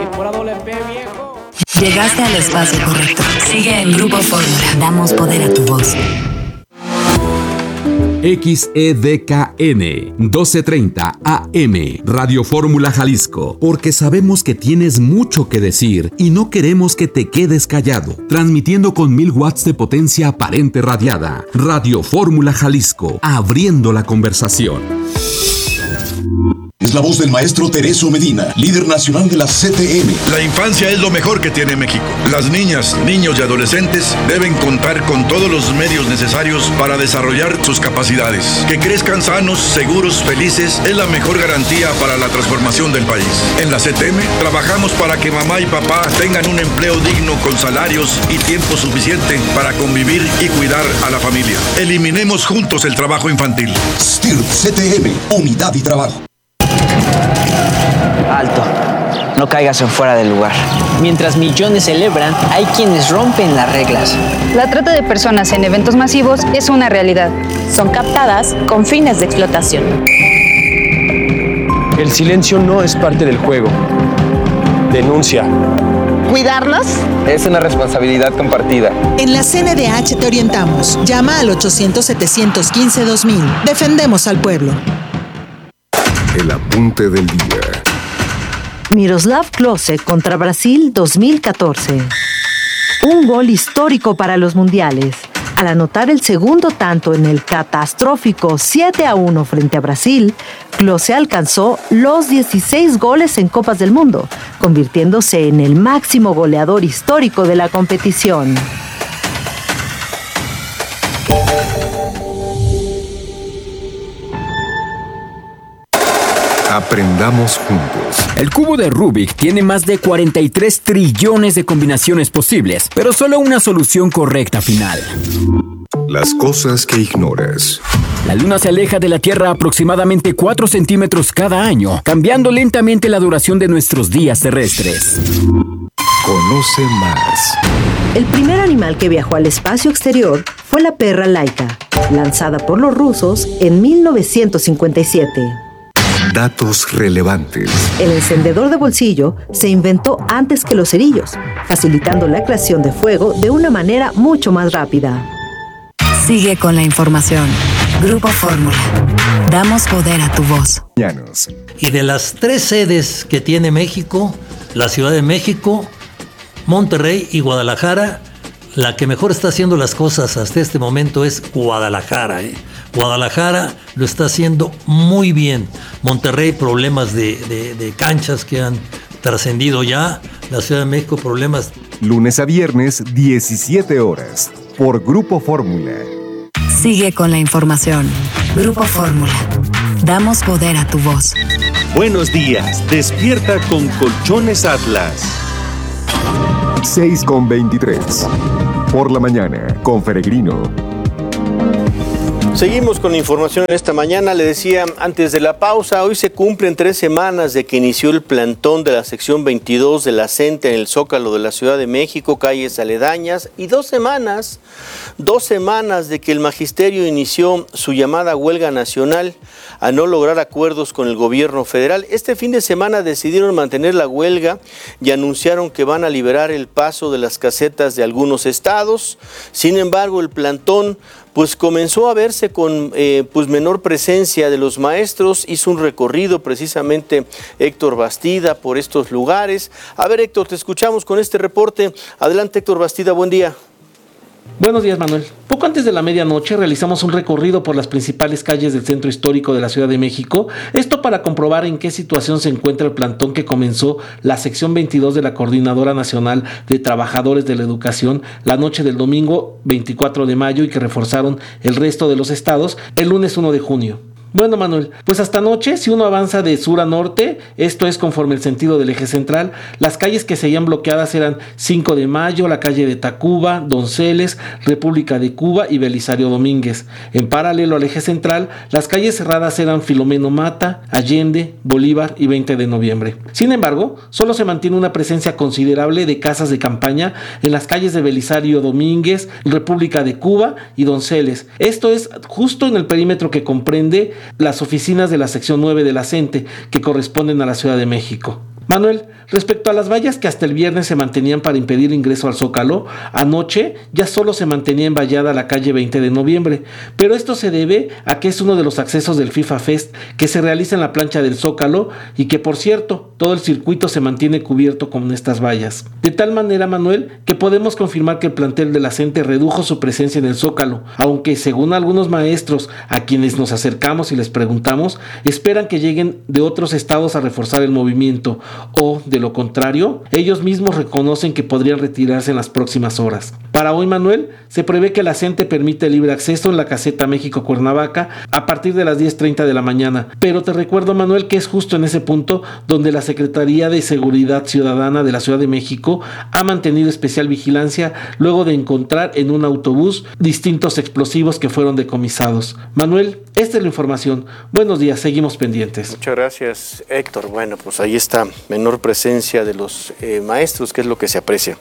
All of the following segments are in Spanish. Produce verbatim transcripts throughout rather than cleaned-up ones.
si fuera doble P, viejo. Llegaste al espacio correcto. Sigue en Grupo Fórmula. Damos poder a tu voz. X E D K N doce treinta A M Radio Fórmula Jalisco, porque sabemos que tienes mucho que decir y no queremos que te quedes callado. Transmitiendo con mil watts de potencia aparente radiada. Radio Fórmula Jalisco, abriendo la conversación. Es la voz del maestro Tereso Medina, líder nacional de la C T M. La infancia es lo mejor que tiene México. Las niñas, niños y adolescentes deben contar con todos los medios necesarios para desarrollar sus capacidades. Que crezcan sanos, seguros, felices es la mejor garantía para la transformación del país. En la C T M trabajamos para que mamá y papá tengan un empleo digno con salarios y tiempo suficiente para convivir y cuidar a la familia. Eliminemos juntos el trabajo infantil. S T I R C T M, unidad y trabajo. Alto, no caigas en fuera del lugar. Mientras millones celebran, hay quienes rompen las reglas. La trata de personas en eventos masivos es una realidad. Son captadas con fines de explotación. El silencio no es parte del juego. Denuncia. Cuidarnos es una responsabilidad compartida. En la C N D H te orientamos. Llama al ochocientos, setecientos quince, dos mil. Defendemos al pueblo. El apunte del día. Miroslav Klose contra Brasil dos mil catorce. Un gol histórico para los mundiales. Al anotar el segundo tanto en el catastrófico siete a uno frente a Brasil, Klose alcanzó los dieciséis goles en Copas del Mundo, convirtiéndose en el máximo goleador histórico de la competición. Aprendamos juntos. El cubo de Rubik tiene más de cuarenta y tres trillones de combinaciones posibles, pero solo una solución correcta final. Las cosas que ignoras. La Luna se aleja de la Tierra aproximadamente cuatro centímetros cada año, cambiando lentamente la duración de nuestros días terrestres. Conoce más. El primer animal que viajó al espacio exterior fue la perra Laika, lanzada por los rusos en mil novecientos cincuenta y siete. Datos relevantes. El encendedor de bolsillo se inventó antes que los cerillos, facilitando la creación de fuego de una manera mucho más rápida. Sigue con la información. Grupo Fórmula. Damos poder a tu voz. Y de las tres sedes que tiene México, la Ciudad de México, Monterrey y Guadalajara, la que mejor está haciendo las cosas hasta este momento es Guadalajara, ¿eh? Guadalajara lo está haciendo muy bien. Monterrey, problemas de, de, de canchas que han trascendido ya. La Ciudad de México, problemas. Lunes a viernes, diecisiete horas, por Grupo Fórmula. Sigue con la información. Grupo Fórmula. Damos poder a tu voz. Buenos días. Despierta con Colchones Atlas. seis con veintitrés. Por la mañana, con Peregrino. Seguimos con información esta mañana. Le decía antes de la pausa, hoy se cumplen tres semanas de que inició el plantón de la sección veintidós de la CENTE en el Zócalo de la Ciudad de México, calles aledañas, y dos semanas, dos semanas de que el magisterio inició su llamada huelga nacional a no lograr acuerdos con el gobierno federal. Este fin de semana decidieron mantener la huelga y anunciaron que van a liberar el paso de las casetas de algunos estados. Sin embargo, el plantón pues comenzó a verse con eh, pues menor presencia de los maestros. Hizo un recorrido precisamente Héctor Bastida por estos lugares. A ver, Héctor, te escuchamos con este reporte. Adelante, Héctor Bastida, buen día. Buenos días, Manuel. Poco antes de la medianoche realizamos un recorrido por las principales calles del centro histórico de la Ciudad de México, esto para comprobar en qué situación se encuentra el plantón que comenzó la sección veintidós de la Coordinadora Nacional de Trabajadores de la Educación la noche del domingo veinticuatro de mayo y que reforzaron el resto de los estados el lunes uno de junio. Bueno, Manuel, pues hasta anoche, si uno avanza de sur a norte, esto es conforme el sentido del eje central, las calles que seguían bloqueadas eran cinco de mayo, la calle de Tacuba, Donceles, República de Cuba y Belisario Domínguez. En paralelo al eje central, las calles cerradas eran Filomeno Mata, Allende, Bolívar y veinte de noviembre. Sin embargo, solo se mantiene una presencia considerable de casas de campaña en las calles de Belisario Domínguez, República de Cuba y Donceles. Esto es justo en el perímetro que comprende las oficinas de la sección nueve de la CENTE, que corresponden a la Ciudad de México. Manuel, respecto a las vallas que hasta el viernes se mantenían para impedir ingreso al Zócalo, anoche ya solo se mantenía envallada la calle veinte de noviembre, pero esto se debe a que es uno de los accesos del FIFA Fest que se realiza en la plancha del Zócalo y que, por cierto, todo el circuito se mantiene cubierto con estas vallas. De tal manera, Manuel, que podemos confirmar que el plantel de la CENTE redujo su presencia en el Zócalo, aunque según algunos maestros a quienes nos acercamos y les preguntamos, esperan que lleguen de otros estados a reforzar el movimiento, o, de lo contrario, ellos mismos reconocen que podrían retirarse en las próximas horas. Para hoy, Manuel, se prevé que la CENTE permite libre acceso en la caseta México-Cuernavaca a partir de las diez treinta de la mañana, pero te recuerdo, Manuel, que es justo en ese punto donde la Secretaría de Seguridad Ciudadana de la Ciudad de México ha mantenido especial vigilancia luego de encontrar en un autobús distintos explosivos que fueron decomisados. Manuel, esta es la información. Buenos días, seguimos pendientes. Muchas gracias, Héctor. Bueno, pues ahí está, menor presencia de los eh, maestros, que es lo que se aprecia.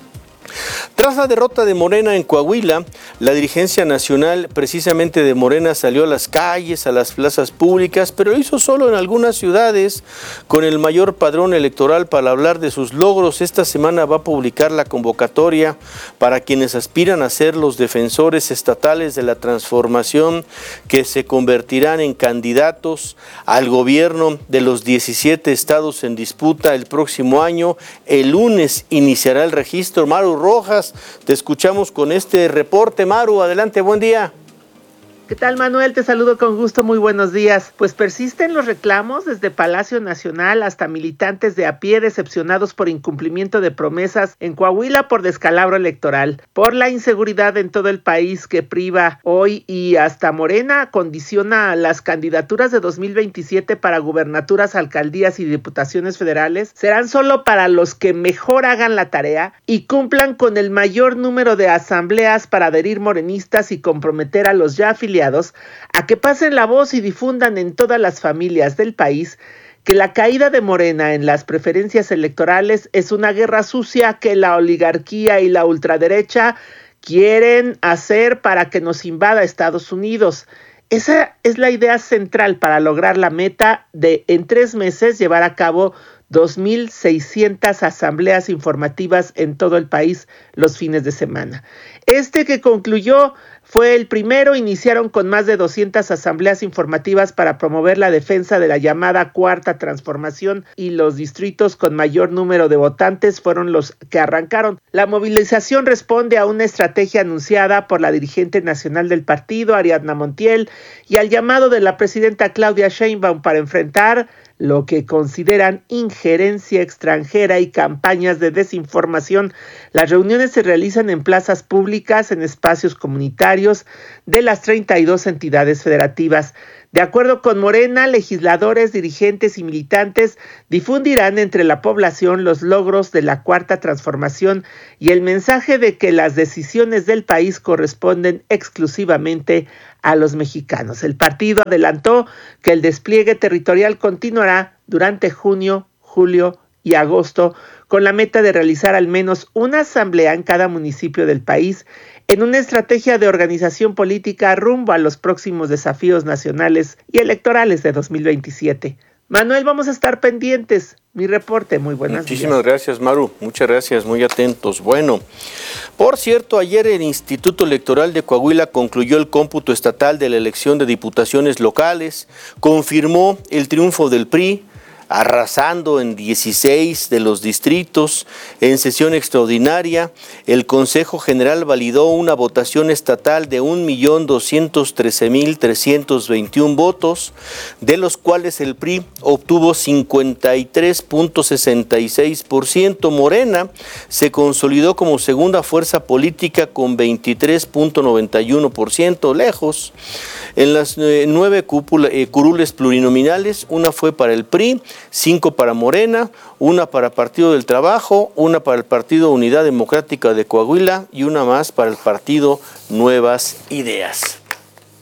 Tras la derrota de Morena en Coahuila, la dirigencia nacional precisamente de Morena salió a las calles, a las plazas públicas, pero lo hizo solo en algunas ciudades con el mayor padrón electoral para hablar de sus logros. Esta semana va a publicar la convocatoria para quienes aspiran a ser los defensores estatales de la transformación que se convertirán en candidatos al gobierno de los diecisiete estados en disputa el próximo año. El lunes iniciará el registro. Maru Rojas, te escuchamos con este reporte. Maru, adelante, buen día. ¿Qué tal, Manuel? Te saludo con gusto, muy buenos días. Pues persisten los reclamos desde Palacio Nacional hasta militantes de a pie decepcionados por incumplimiento de promesas en Coahuila por descalabro electoral, por la inseguridad en todo el país que priva hoy y hasta Morena condiciona las candidaturas de dos mil veintisiete para gubernaturas, alcaldías y diputaciones federales. Serán solo para los que mejor hagan la tarea y cumplan con el mayor número de asambleas para adherir morenistas y comprometer a los ya afiliados a que pasen la voz y difundan en todas las familias del país que la caída de Morena en las preferencias electorales es una guerra sucia que la oligarquía y la ultraderecha quieren hacer para que nos invada Estados Unidos. Esa es la idea central para lograr la meta de en tres meses llevar a cabo dos mil seiscientas asambleas informativas en todo el país los fines de semana. Este que concluyó fue el primero. Iniciaron con más de doscientas asambleas informativas para promover la defensa de la llamada Cuarta Transformación, y los distritos con mayor número de votantes fueron los que arrancaron. La movilización responde a una estrategia anunciada por la dirigente nacional del partido, Ariadna Montiel, y al llamado de la presidenta Claudia Sheinbaum para enfrentar lo que consideran injerencia extranjera y campañas de desinformación. Las reuniones se realizan en plazas públicas, en espacios comunitarios de las treinta y dos entidades federativas. De acuerdo con Morena, legisladores, dirigentes y militantes difundirán entre la población los logros de la Cuarta Transformación y el mensaje de que las decisiones del país corresponden exclusivamente a los mexicanos. El partido adelantó que el despliegue territorial continuará durante junio, julio y agosto, con la meta de realizar al menos una asamblea en cada municipio del país, en una estrategia de organización política rumbo a los próximos desafíos nacionales y electorales de dos mil veintisiete. Manuel, vamos a estar pendientes. Mi reporte, muy buenas días. Muchísimas gracias, Maru. Muchas gracias, muy atentos. Bueno, por cierto, ayer el Instituto Electoral de Coahuila concluyó el cómputo estatal de la elección de diputaciones locales, confirmó el triunfo del P R I, arrasando en dieciséis de los distritos. En sesión extraordinaria, el Consejo General validó una votación estatal de un millón doscientos trece mil trescientos veintiún votos, de los cuales el P R I obtuvo cincuenta y tres punto sesenta y seis por ciento. Morena se consolidó como segunda fuerza política con veintitrés punto noventa y uno por ciento, lejos. En las eh, nueve cúpula, eh, curules plurinominales, una fue para el P R I, cinco para Morena, una para Partido del Trabajo, una para el Partido Unidad Democrática de Coahuila y una más para el Partido Nuevas Ideas.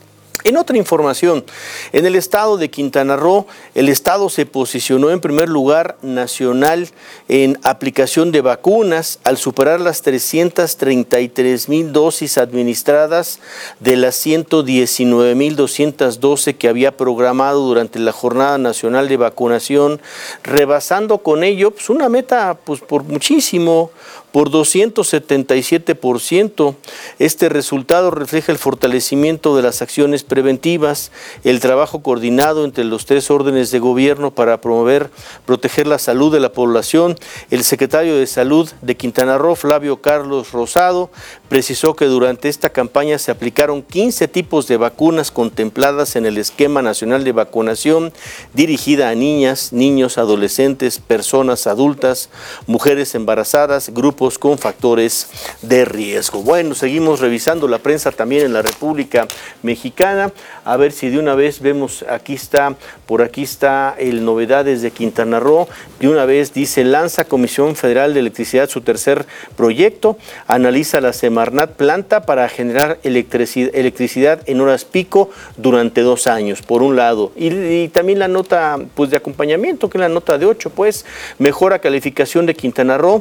En otra información, en el estado de Quintana Roo, el estado se posicionó en primer lugar nacional en aplicación de vacunas al superar las trescientas treinta y tres mil dosis administradas de las ciento diecinueve mil doscientas doce que había programado durante la Jornada Nacional de Vacunación, rebasando con ello pues, una meta pues, por muchísimo, por doscientos setenta y siete por ciento. Este resultado refleja el fortalecimiento de las acciones preventivas, el trabajo coordinado entre los tres órdenes de gobierno para promover, proteger la salud de la población. El secretario de Salud de Quintana Roo, Flavio Carlos Rosado, precisó que durante esta campaña se aplicaron quince tipos de vacunas contempladas en el Esquema Nacional de Vacunación, dirigida a niñas, niños, adolescentes, personas adultas, mujeres embarazadas, grupos con factores de riesgo. Bueno, seguimos revisando la prensa también en la República Mexicana, a ver si de una vez vemos, aquí está, por aquí está el Novedades de Quintana Roo, de una vez dice, lanza Comisión Federal de Electricidad su tercer proyecto, analiza la Semarnat planta para generar electricidad, electricidad en horas pico durante dos años, por un lado, y, y también la nota pues de acompañamiento, que es la nota de ocho, pues, mejora calificación de Quintana Roo.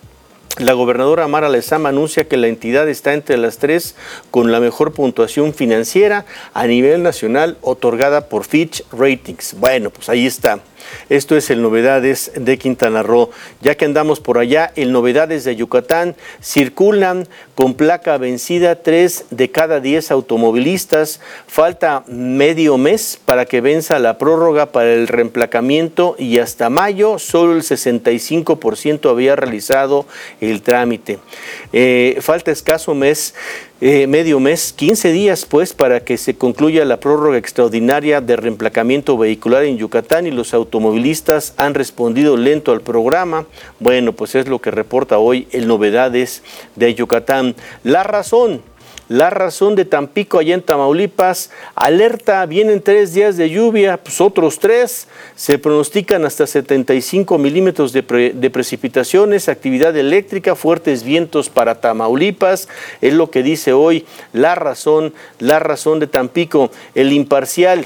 La gobernadora Mara Lezama anuncia que la entidad está entre las tres con la mejor puntuación financiera a nivel nacional otorgada por Fitch Ratings. Bueno, pues ahí está. Esto es el Novedades de Quintana Roo. Ya que andamos por allá, el Novedades de Yucatán, circulan con placa vencida tres de cada diez automovilistas. Falta medio mes para que venza la prórroga para el reemplacamiento y hasta mayo solo el sesenta y cinco por ciento había realizado el trámite. Eh, falta escaso mes. Eh, medio mes, quince días pues para que se concluya la prórroga extraordinaria de reemplacamiento vehicular en Yucatán y los automovilistas han respondido lento al programa. Bueno, pues es lo que reporta hoy el Novedades de Yucatán. La razón. La razón de Tampico, allá en Tamaulipas, alerta, vienen tres días de lluvia, pues otros tres, se pronostican hasta setenta y cinco milímetros de, pre, de precipitaciones, actividad eléctrica, fuertes vientos para Tamaulipas, es lo que dice hoy La Razón, La Razón de Tampico. El Imparcial.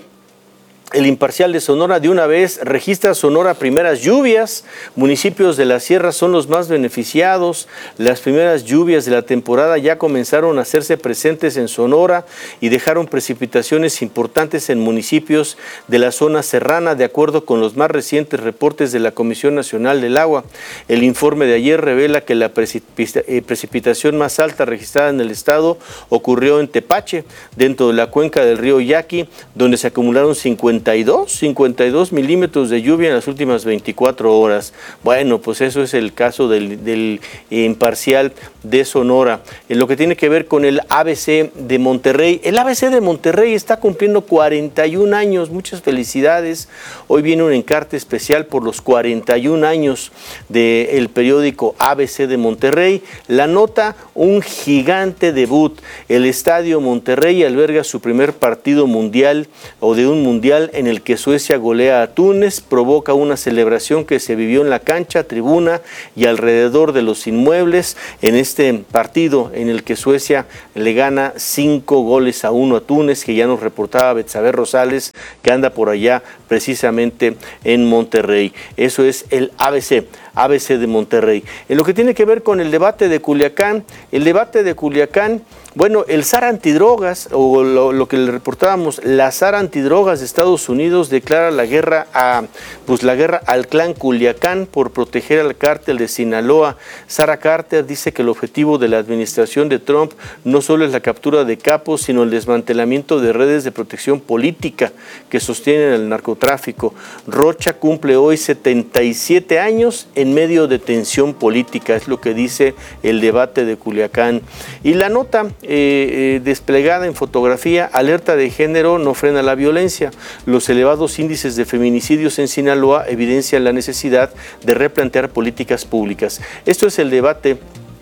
El Imparcial de Sonora de una vez registra Sonora primeras lluvias, municipios de la sierra son los más beneficiados, las primeras lluvias de la temporada ya comenzaron a hacerse presentes en Sonora y dejaron precipitaciones importantes en municipios de la zona serrana de acuerdo con los más recientes reportes de la Comisión Nacional del Agua. El informe de ayer revela que la precipitación más alta registrada en el estado ocurrió en Tepache, dentro de la cuenca del río Yaqui, donde se acumularon cincuenta cincuenta y dos milímetros de lluvia en las últimas veinticuatro horas. Bueno, pues eso es el caso del, del Imparcial de Sonora. En lo que tiene que ver con el A B C de Monterrey, el A B C de Monterrey está cumpliendo cuarenta y un años, muchas felicidades. Hoy viene un encarte especial por los cuarenta y un años del periódico A B C de Monterrey. La nota, un gigante debut. El Estadio Monterrey alberga su primer partido mundial o de un mundial en el que Suecia golea a Túnez, provoca una celebración que se vivió en la cancha, tribuna y alrededor de los inmuebles en este partido en el que Suecia le gana cinco goles a uno a Túnez, que ya nos reportaba Betsabe Rosales, que anda por allá precisamente en Monterrey. Eso es el A B C. A B C de Monterrey. En lo que tiene que ver con el debate de Culiacán, el debate de Culiacán, bueno, el S A R antidrogas, o lo, lo que le reportábamos, la S A R antidrogas de Estados Unidos declara la guerra a, pues la guerra al clan Culiacán por proteger al cártel de Sinaloa. Sarah Carter dice que el objetivo de la administración de Trump no solo es la captura de capos, sino el desmantelamiento de redes de protección política que sostienen el narcotráfico. Rocha cumple hoy setenta y siete años en medio de tensión política, es lo que dice el debate de Culiacán. Y la nota eh, eh, desplegada en fotografía, alerta de género no frena la violencia. Los elevados índices de feminicidios en Sinaloa evidencian la necesidad de replantear políticas públicas. Esto es el debate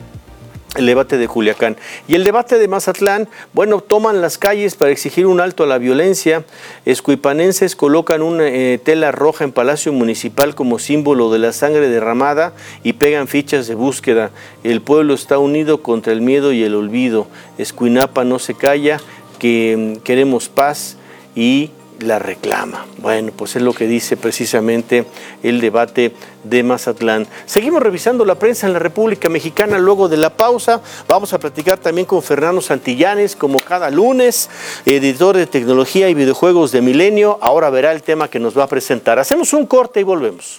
El debate de Culiacán. Y el debate de Mazatlán, bueno, toman las calles para exigir un alto a la violencia. Escuipanenses colocan una eh, tela roja en Palacio Municipal como símbolo de la sangre derramada y pegan fichas de búsqueda. El pueblo está unido contra el miedo y el olvido. Escuinapa no se calla. que queremos paz y la reclama. Bueno, pues es lo que dice precisamente el debate de Mazatlán. Seguimos revisando la prensa en la República Mexicana. Luego de la pausa vamos a platicar también con Fernando Santillanes, como cada lunes, editor de tecnología y videojuegos de Milenio. Ahora verá el tema que nos va a presentar. Hacemos un corte y volvemos.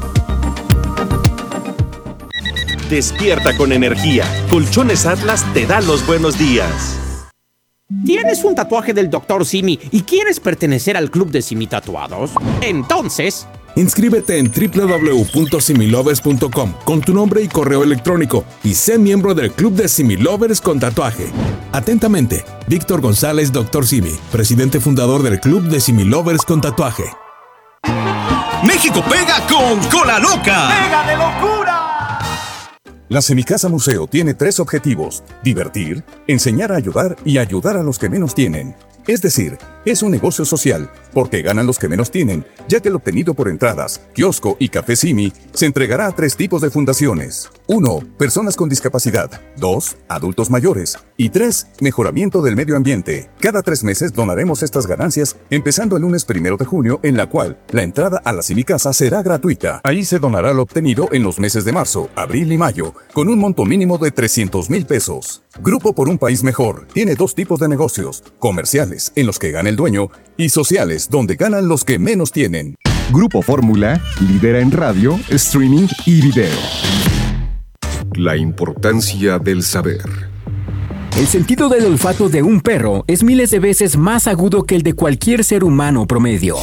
Despierta con energía. Colchones Atlas te da los buenos días. ¿Tienes un tatuaje del doctor Simi y quieres pertenecer al club de Simi Tatuados? Entonces, inscríbete en doble u doble u doble u punto similovers punto com con tu nombre y correo electrónico y sé miembro del club de Similovers con tatuaje. Atentamente, Víctor González, doctor Simi, presidente fundador del club de Similovers con tatuaje. México pega con Cola Loca. ¡Pega de locura! La Semicasa Museo tiene tres objetivos: divertir, enseñar a ayudar y ayudar a los que menos tienen. Es decir, es un negocio social, porque ganan los que menos tienen, ya que el obtenido por entradas, kiosco y café Simi se entregará a tres tipos de fundaciones. uno. Personas con discapacidad. dos. Adultos mayores. Y tres. Mejoramiento del medio ambiente. Cada tres meses donaremos estas ganancias, empezando el lunes primero de junio, en la cual la entrada a la Semicasa será gratuita. Ahí se donará lo obtenido en los meses de marzo, abril y mayo, con un monto mínimo de trescientos mil pesos. Grupo por un País Mejor tiene dos tipos de negocios: comerciales, en los que gana el dueño, y sociales, donde ganan los que menos tienen. Grupo Fórmula lidera en radio, streaming y video. La importancia del saber. El sentido del olfato de un perro es miles de veces más agudo que el de cualquier ser humano promedio.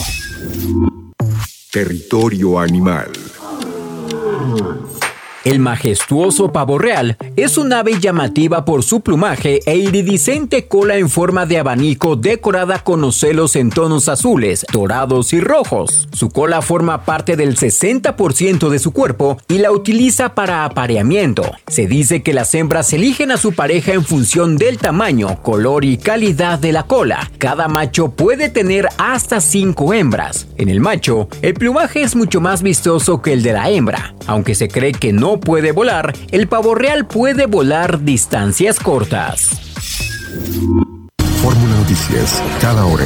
Territorio animal. El majestuoso pavo real es un ave llamativa por su plumaje e iridiscente cola en forma de abanico decorada con ocelos en tonos azules, dorados y rojos. Su cola forma parte del sesenta por ciento de su cuerpo y la utiliza para apareamiento. Se dice que las hembras eligen a su pareja en función del tamaño, color y calidad de la cola. Cada macho puede tener hasta cinco hembras. En el macho, el plumaje es mucho más vistoso que el de la hembra. Aunque se cree que no puede volar, el pavo real puede volar distancias cortas. Fórmula Noticias, cada hora.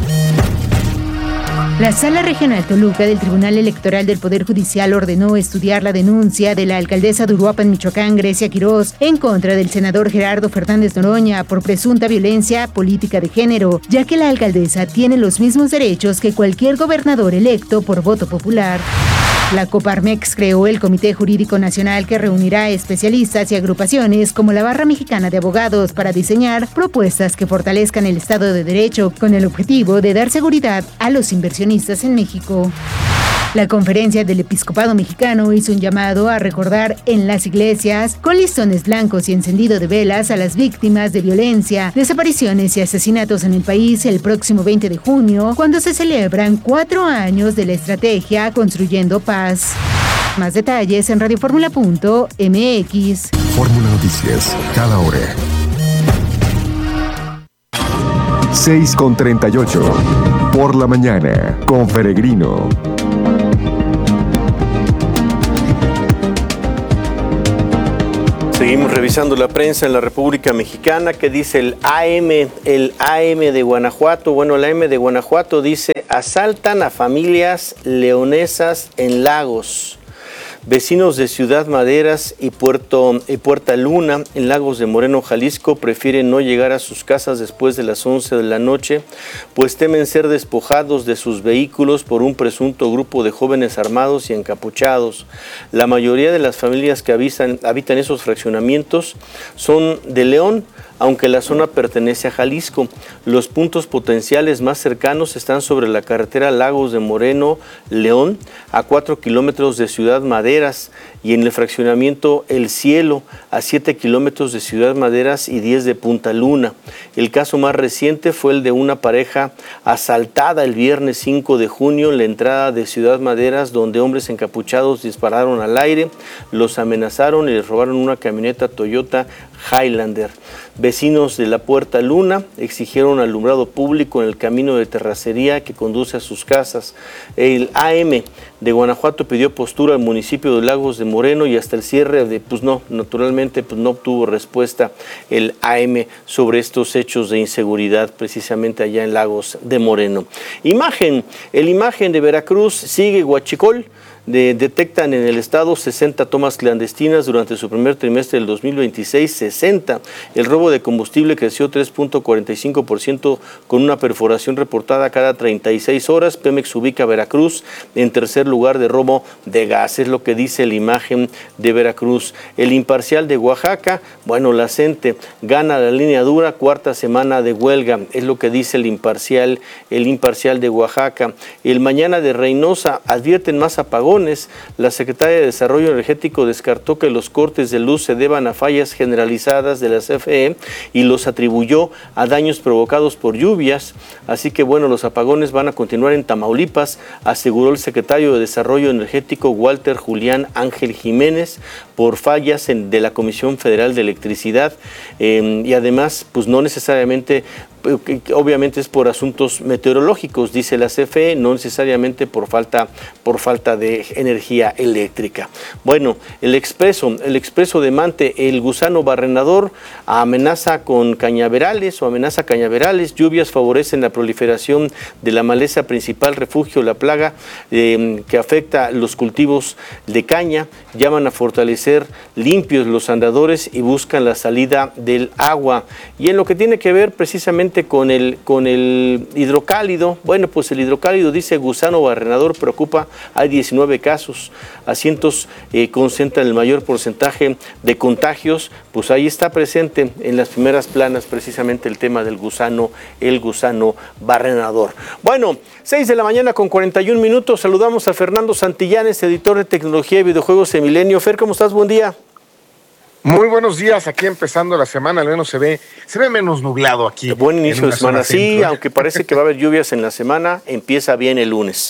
La Sala Regional Toluca del Tribunal Electoral del Poder Judicial ordenó estudiar la denuncia de la alcaldesa de Uruapan, Michoacán, Grecia Quirós, en contra del senador Gerardo Fernández Noroña por presunta violencia política de género, ya que la alcaldesa tiene los mismos derechos que cualquier gobernador electo por voto popular. La Coparmex creó el Comité Jurídico Nacional que reunirá especialistas y agrupaciones como la Barra Mexicana de Abogados para diseñar propuestas que fortalezcan el Estado de Derecho con el objetivo de dar seguridad a los inversionistas en México. La Conferencia del Episcopado Mexicano hizo un llamado a recordar en las iglesias, con listones blancos y encendido de velas, a las víctimas de violencia, desapariciones y asesinatos en el país el próximo veinte de junio, cuando se celebran cuatro años de la estrategia Construyendo Paz. Más detalles en radioformula punto m x. Fórmula Noticias, cada hora. seis con treinta y ocho. Por la mañana, con Peregrino. Seguimos revisando la prensa en la República Mexicana. ¿Qué dice el A M? El A M de Guanajuato. Bueno, el A M de Guanajuato dice: asaltan a familias leonesas en Lagos. Vecinos de Ciudad Maderas y, Puerto, y Puerta Luna, en Lagos de Moreno, Jalisco, prefieren no llegar a sus casas después de las once de la noche, pues temen ser despojados de sus vehículos por un presunto grupo de jóvenes armados y encapuchados. La mayoría de las familias que habitan, habitan esos fraccionamientos son de León, aunque la zona pertenece a Jalisco. Los puntos potenciales más cercanos están sobre la carretera Lagos de Moreno, León, a cuatro kilómetros de Ciudad Maderas, y en el fraccionamiento El Cielo, a siete kilómetros de Ciudad Maderas y diez de Punta Luna. El caso más reciente fue el de una pareja asaltada el viernes cinco de junio en la entrada de Ciudad Maderas, donde hombres encapuchados dispararon al aire, los amenazaron y les robaron una camioneta Toyota Highlander. Vecinos de la Puerta Luna exigieron alumbrado público en el camino de terracería que conduce a sus casas. El A M de Guanajuato pidió postura al municipio de Lagos de Moreno y hasta el cierre de, pues no, naturalmente pues no obtuvo respuesta el A M sobre estos hechos de inseguridad precisamente allá en Lagos de Moreno. Imagen, el Imagen de Veracruz sigue Huachicol. De, detectan en el estado sesenta tomas clandestinas durante su primer trimestre del dos mil veintiséis, sesenta. El robo de combustible creció tres punto cuarenta y cinco por ciento con una perforación reportada cada treinta y seis horas. Pemex ubica a Veracruz en tercer lugar de robo de gas, es lo que dice el Imagen de Veracruz. El Imparcial de Oaxaca, bueno, la CENTE gana la línea dura, cuarta semana de huelga, es lo que dice el Imparcial, el Imparcial de Oaxaca. El Mañana de Reynosa, advierten más apagones. La Secretaria de Desarrollo Energético descartó que los cortes de luz se deban a fallas generalizadas de la C F E y los atribuyó a daños provocados por lluvias. Así que bueno, los apagones van a continuar en Tamaulipas, aseguró el secretario de Desarrollo Energético Walter Julián Ángel Jiménez, por fallas en, de la Comisión Federal de Electricidad eh, y además pues no necesariamente, obviamente es por asuntos meteorológicos, dice la C F E, no necesariamente por falta, por falta de energía eléctrica. Bueno, el Expreso, el Expreso de Mante, el gusano barrenador amenaza con cañaverales o amenaza cañaverales, lluvias favorecen la proliferación de la maleza principal refugio, la plaga eh, que afecta los cultivos de caña, llaman a fortalecer limpios los andadores y buscan la salida del agua. Y en lo que tiene que ver precisamente con el, con el hidrocálido, bueno, pues el hidrocálido dice gusano barrenador preocupa, hay diecinueve casos, asientos eh, concentran el mayor porcentaje de contagios, pues ahí está presente en las primeras planas precisamente el tema del gusano, el gusano barrenador. Bueno, seis de la mañana con cuarenta y un minutos, saludamos a Fernando Santillanes, editor de tecnología y videojuegos de Milenio. Fer, ¿cómo estás? Buen día. Muy buenos días, aquí empezando la semana, al menos se ve, se ve menos nublado aquí. Buen inicio de semana, sí, aunque parece que va a haber lluvias en la semana, empieza bien el lunes.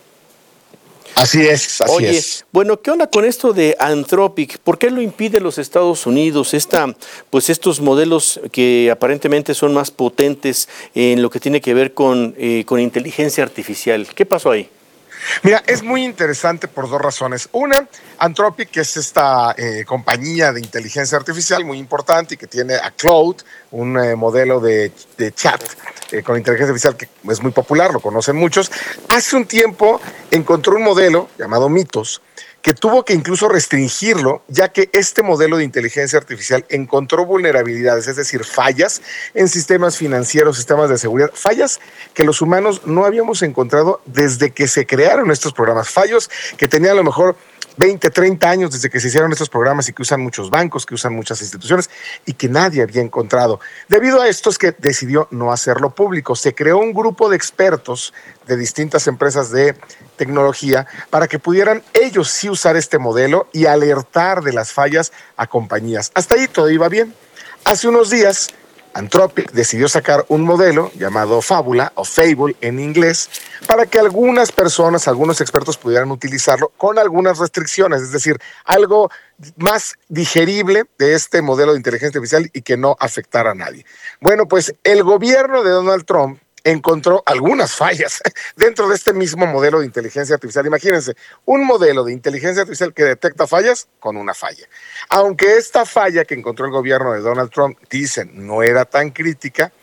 Así es, así Oye, es. Bueno, ¿qué onda con esto de Anthropic? ¿Por qué lo impide los Estados Unidos? Esta, pues estos modelos que aparentemente son más potentes en lo que tiene que ver con, eh, con inteligencia artificial. ¿Qué pasó ahí? Mira, es muy interesante por dos razones. Una, Anthropic, que es esta eh, compañía de inteligencia artificial muy importante y que tiene a Claude, un eh, modelo de, de chat eh, con inteligencia artificial que es muy popular, lo conocen muchos. Hace un tiempo encontró un modelo llamado Mythos, que tuvo que incluso restringirlo, ya que este modelo de inteligencia artificial encontró vulnerabilidades, es decir, fallas en sistemas financieros, sistemas de seguridad, fallas que los humanos no habíamos encontrado desde que se crearon estos programas, fallos que tenían a lo mejor veinte, treinta años desde que se hicieron estos programas y que usan muchos bancos, que usan muchas instituciones y que nadie había encontrado. Debido a esto es que decidió no hacerlo público. Se creó un grupo de expertos de distintas empresas de tecnología para que pudieran ellos sí usar este modelo y alertar de las fallas a compañías. Hasta ahí todo iba bien. Hace unos días, Anthropic decidió sacar un modelo llamado Fábula o Fable en inglés para que algunas personas, algunos expertos pudieran utilizarlo con algunas restricciones, es decir, algo más digerible de este modelo de inteligencia artificial y que no afectara a nadie. Bueno, pues el gobierno de Donald Trump encontró algunas fallas dentro de este mismo modelo de inteligencia artificial. Imagínense, un modelo de inteligencia artificial que detecta fallas con una falla. Aunque esta falla que encontró el gobierno de Donald Trump, dicen, no era tan crítica,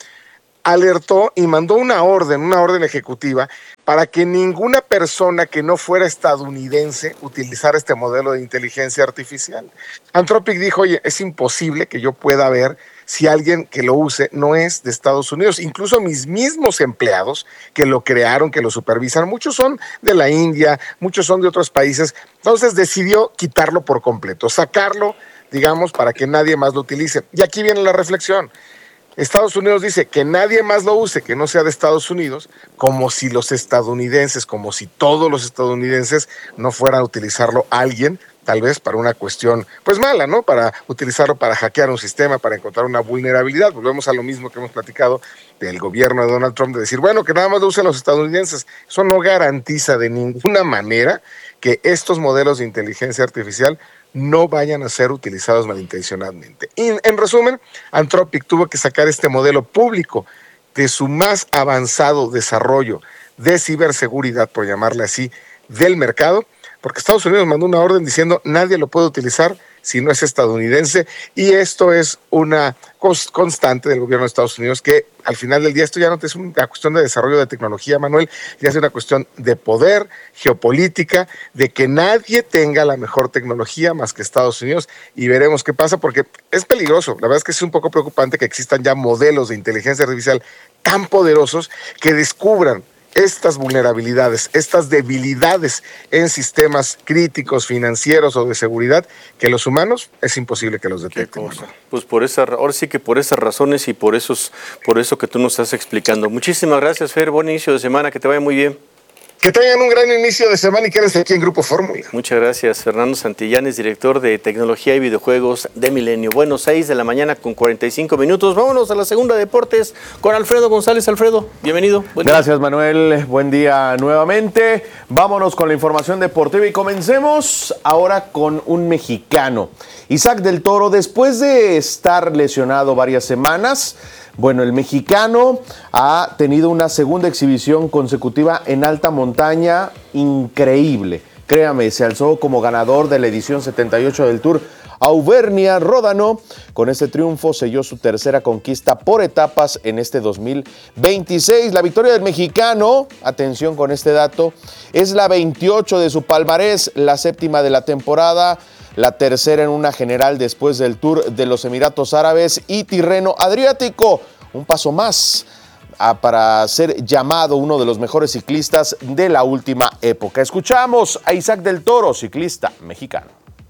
alertó y mandó una orden, una orden ejecutiva para que ninguna persona que no fuera estadounidense utilizara este modelo de inteligencia artificial. Anthropic dijo, oye, es imposible que yo pueda ver si alguien que lo use no es de Estados Unidos. Incluso mis mismos empleados que lo crearon, que lo supervisan, muchos son de la India, muchos son de otros países. Entonces decidió quitarlo por completo, sacarlo, digamos, para que nadie más lo utilice. Y aquí viene la reflexión. Estados Unidos dice que nadie más lo use que no sea de Estados Unidos, como si los estadounidenses, como si todos los estadounidenses no fueran a utilizarlo alguien, tal vez para una cuestión pues mala, ¿no? Para utilizarlo para hackear un sistema, para encontrar una vulnerabilidad. Volvemos a lo mismo que hemos platicado del gobierno de Donald Trump, de decir, bueno, que nada más lo usen los estadounidenses. Eso no garantiza de ninguna manera que estos modelos de inteligencia artificial no vayan a ser utilizados malintencionadamente. Y en resumen, Anthropic tuvo que sacar este modelo público de su más avanzado desarrollo de ciberseguridad, por llamarle así, del mercado, porque Estados Unidos mandó una orden diciendo nadie lo puede utilizar si no es estadounidense, y esto es una constante del gobierno de Estados Unidos, que al final del día esto ya no es una cuestión de desarrollo de tecnología, Manuel, ya es una cuestión de poder, geopolítica, de que nadie tenga la mejor tecnología más que Estados Unidos, y veremos qué pasa, porque es peligroso. La verdad es que es un poco preocupante que existan ya modelos de inteligencia artificial tan poderosos que descubran estas vulnerabilidades, estas debilidades en sistemas críticos, financieros o de seguridad, que los humanos es imposible que los detecten. Pues por esa, ahora sí que por esas razones y por esos, por eso que tú nos estás explicando. Muchísimas gracias, Fer, buen inicio de semana, que te vaya muy bien. Que tengan un gran inicio de semana y quédense aquí en Grupo Fórmula. Muchas gracias, Fernando Santillanes, director de Tecnología y Videojuegos de Milenio. Bueno, seis de la mañana con cuarenta y cinco minutos. Vámonos a la segunda de deportes con Alfredo González. Alfredo, bienvenido. Buen gracias, día. Manuel. Buen día nuevamente. Vámonos con la información deportiva y comencemos ahora con un mexicano. Isaac del Toro, después de estar lesionado varias semanas, bueno, el mexicano ha tenido una segunda exhibición consecutiva en alta montaña increíble. Créame, se alzó como ganador de la edición setenta y ocho del Tour Auvernia Ródano. Con este triunfo selló su tercera conquista por etapas en este dos mil veintiséis. La victoria del mexicano, atención con este dato, es la veintiocho de su palmarés, la séptima de la temporada, la tercera en una general después del Tour de los Emiratos Árabes y Tirreno Adriático. Un paso más a, para ser llamado uno de los mejores ciclistas de la última época. Escuchamos a Isaac del Toro, ciclista mexicano.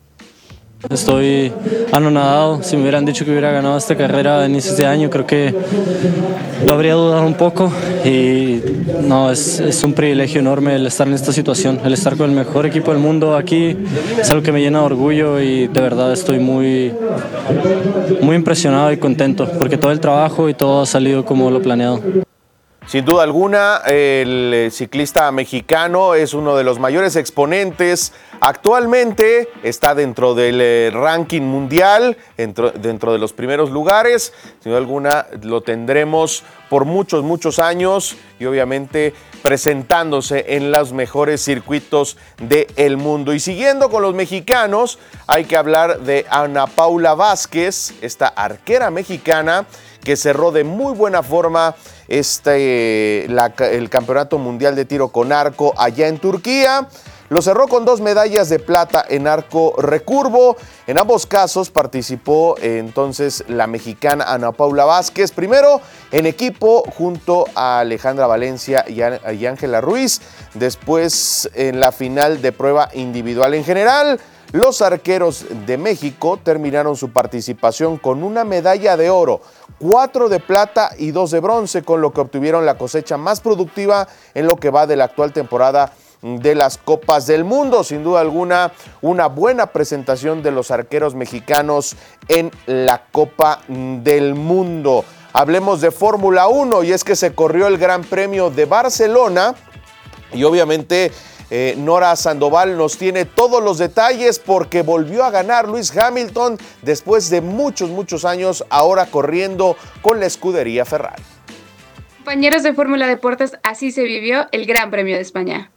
Estoy anonadado. Si me hubieran dicho que hubiera ganado esta carrera a inicios de año, creo que lo habría dudado un poco. Y no, es, es un privilegio enorme el estar en esta situación, el estar con el mejor equipo del mundo aquí. Es algo que me llena de orgullo y de verdad estoy muy, muy impresionado y contento porque todo el trabajo y todo ha salido como lo planeado. Sin duda alguna, el ciclista mexicano es uno de los mayores exponentes. Actualmente está dentro del ranking mundial, dentro, dentro de los primeros lugares. Sin duda alguna lo tendremos por muchos, muchos años y obviamente presentándose en los mejores circuitos del mundo. Y siguiendo con los mexicanos, hay que hablar de Ana Paula Vázquez, esta arquera mexicana que cerró de muy buena forma este, la, el Campeonato Mundial de Tiro con Arco allá en Turquía. Lo cerró con dos medallas de plata en arco recurvo. En ambos casos participó eh, entonces la mexicana Ana Paula Vázquez, primero en equipo junto a Alejandra Valencia y Ángela Ruiz, después en la final de prueba individual. En general, los arqueros de México terminaron su participación con una medalla de oro, cuatro de plata y dos de bronce, con lo que obtuvieron la cosecha más productiva en lo que va de la actual temporada de las Copas del Mundo. Sin duda alguna, una buena presentación de los arqueros mexicanos en la Copa del Mundo. Hablemos de Fórmula uno, y es que se corrió el Gran Premio de Barcelona y obviamente Eh, Nora Sandoval nos tiene todos los detalles porque volvió a ganar Lewis Hamilton después de muchos, muchos años, ahora corriendo con la escudería Ferrari. Compañeros de Fórmula Deportes, así se vivió el Gran Premio de España.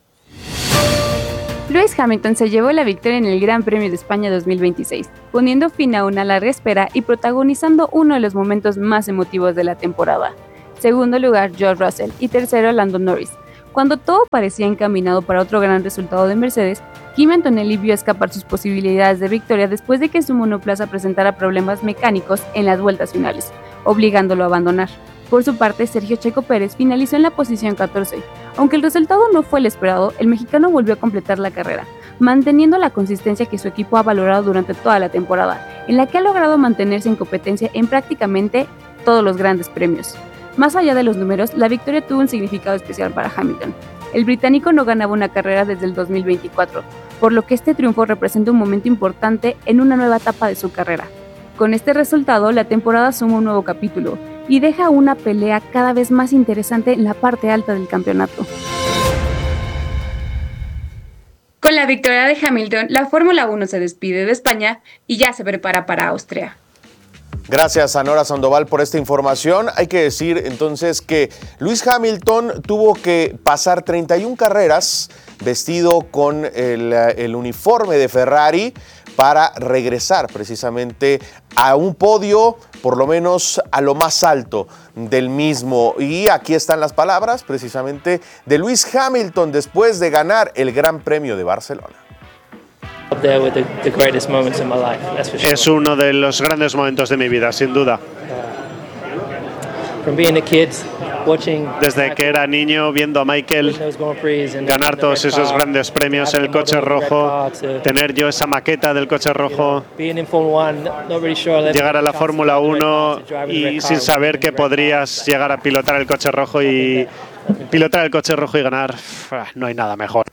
Lewis Hamilton se llevó la victoria en el Gran Premio de España dos mil veintiséis, poniendo fin a una larga espera y protagonizando uno de los momentos más emotivos de la temporada. Segundo lugar, George Russell y tercero, Lando Norris. Cuando todo parecía encaminado para otro gran resultado de Mercedes, Kimi Antonelli vio escapar sus posibilidades de victoria después de que su monoplaza presentara problemas mecánicos en las vueltas finales, obligándolo a abandonar. Por su parte, Sergio Checo Pérez finalizó en la posición catorce. Aunque el resultado no fue el esperado, el mexicano volvió a completar la carrera, manteniendo la consistencia que su equipo ha valorado durante toda la temporada, en la que ha logrado mantenerse en competencia en prácticamente todos los grandes premios. Más allá de los números, la victoria tuvo un significado especial para Hamilton. El británico no ganaba una carrera desde el dos mil veinticuatro, por lo que este triunfo representa un momento importante en una nueva etapa de su carrera. Con este resultado, la temporada suma un nuevo capítulo y deja una pelea cada vez más interesante en la parte alta del campeonato. Con la victoria de Hamilton, la Fórmula uno se despide de España y ya se prepara para Austria. Gracias a Nora Sandoval por esta información. Hay que decir entonces que Lewis Hamilton tuvo que pasar treinta y una carreras vestido con el, el uniforme de Ferrari para regresar precisamente a un podio, por lo menos a lo más alto del mismo. Y aquí están las palabras precisamente de Lewis Hamilton después de ganar el Gran Premio de Barcelona. Es uno de los grandes momentos de mi vida, sin duda. Desde que era niño, viendo a Michael ganar todos esos grandes premios en el coche rojo, tener yo esa maqueta del coche rojo, llegar a la Fórmula uno y sin saber que podrías llegar a pilotar el coche rojo y pilotar el coche rojo y ganar, no hay nada mejor.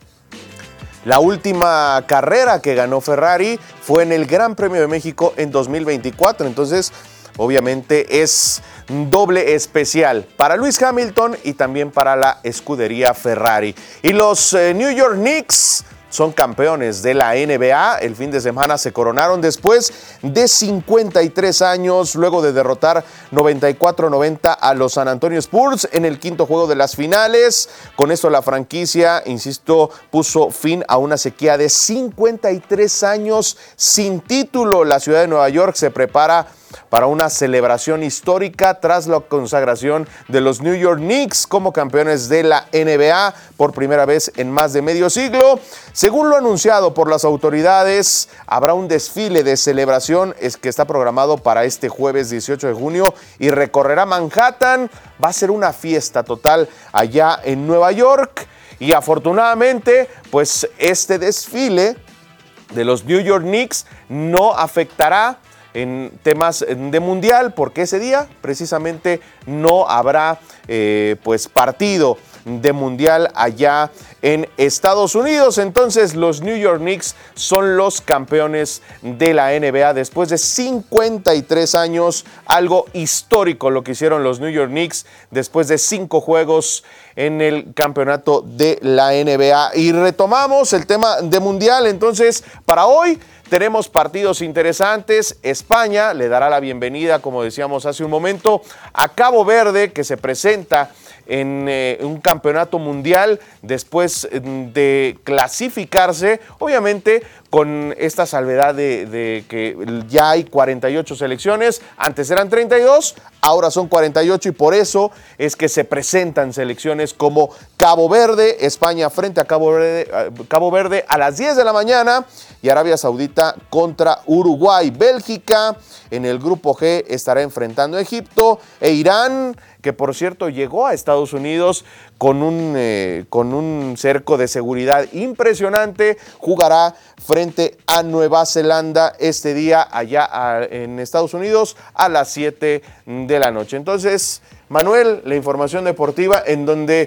La última carrera que ganó Ferrari fue en el Gran Premio de México en dos mil veinticuatro, entonces obviamente es doble especial para Lewis Hamilton y también para la escudería Ferrari. Y los eh, New York Knicks son campeones de la N B A. El fin de semana se coronaron después de cincuenta y tres años, luego de derrotar noventa y cuatro a noventa a los San Antonio Spurs en el quinto juego de las finales. Con esto la franquicia, insisto, puso fin a una sequía de cincuenta y tres años sin título. La ciudad de Nueva York se prepara para una celebración histórica tras la consagración de los New York Knicks como campeones de la N B A por primera vez en más de medio siglo. Según lo anunciado por las autoridades, habrá un desfile de celebración que está programado para este jueves dieciocho de junio y recorrerá Manhattan. Va a ser una fiesta total allá en Nueva York y afortunadamente, pues este desfile de los New York Knicks no afectará en temas de mundial, porque ese día precisamente no habrá eh, pues partido de mundial allá en Estados Unidos. Entonces los New York Knicks son los campeones de la N B A después de cincuenta y tres años, algo histórico lo que hicieron los New York Knicks después de cinco juegos en el campeonato de la N B A. Y retomamos el tema de mundial, entonces para hoy tenemos partidos interesantes. España le dará la bienvenida, como decíamos hace un momento, a Cabo Verde, que se presenta en eh, un campeonato mundial después de clasificarse, obviamente con esta salvedad de, de que ya hay cuarenta y ocho selecciones, antes eran treinta y dos, ahora son cuarenta y ocho y por eso es que se presentan selecciones como Cabo Verde, España frente a Cabo Verde, Cabo Verde a las diez de la mañana y Arabia Saudita contra Uruguay. Bélgica en el grupo G estará enfrentando a Egipto e Irán, que por cierto llegó a Estados Unidos con un, eh, con un cerco de seguridad impresionante, jugará frente a Nueva Zelanda este día allá a, en Estados Unidos a las siete de la noche. Entonces, Manuel, la información deportiva en donde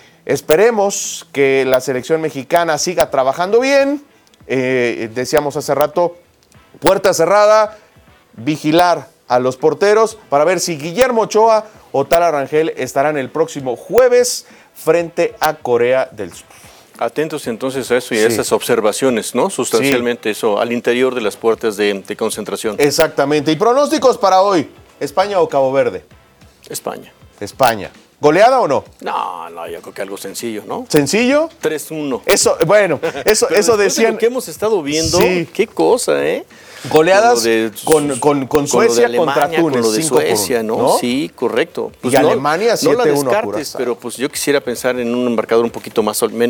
esperemos que la selección mexicana siga trabajando bien. Eh, decíamos hace rato, puerta cerrada, vigilar a los porteros para ver si Guillermo Ochoa o Tala Rangel estarán el próximo jueves frente a Corea del Sur. Atentos entonces a eso y a Sí. esas observaciones, ¿no? Sustancialmente Sí. eso, al interior de las puertas de, de concentración. Exactamente. ¿Y pronósticos para hoy? ¿España o Cabo Verde? España. España. ¿Goleada o no? No, no, yo creo que algo sencillo, ¿no? ¿Sencillo? tres uno. Eso, bueno, eso, Pero eso después de decían. lo que hemos estado viendo, Sí. qué cosa, ¿eh? Goleadas Con lo de- con, con, con Suecia con lo de contra Alemania, Túnez. con lo de cinco por Suecia, uno, ¿no? Sí, correcto. Y Alemania no siete uno la a descartes, Curazao. pero pues yo quisiera pensar en un embarcador un poquito más menos